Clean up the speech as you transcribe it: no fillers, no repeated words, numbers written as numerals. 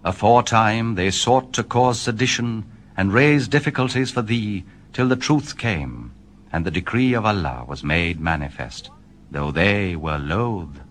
Aforetime they sought to cause sedition, and raise difficulties for thee, till the truth came, and the decree of Allah was made manifest, though they were loath.